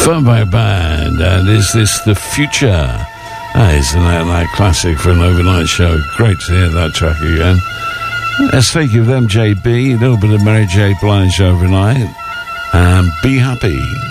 Funback Band, and is this the future? Isn't that classic for an overnight show? Great to hear that track again. Let's think of them, JB, a little bit of Mary J. Blige overnight, and Be Happy.